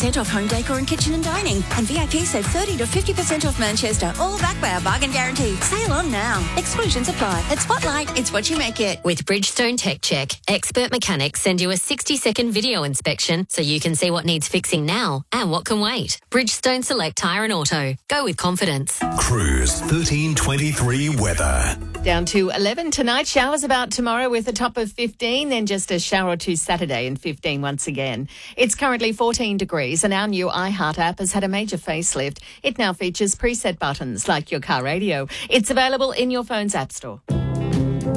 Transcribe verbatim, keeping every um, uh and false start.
percent off home decor and kitchen and dining. And V I P save thirty to fifty percent off Manchester, all backed by our bargain guarantee. Sale on now. Exclusions apply. At Spotlight, it's what you make it. With Bridgestone Tech Check, expert mechanics send you a sixty second video inspection so you can see what needs fixing now and what can wait. Bridgestone Select Tyre and Auto. Go with confidence. Cruise thirteen twenty-three weather. Down to eleven tonight. Showers about tomorrow with a top of fifteen, then just a shower or two Saturday and fifteen once again. It's currently fourteen degrees and our new iHeart app has had a major facelift. It now features preset buttons like your car radio. It's available in your phone's app store.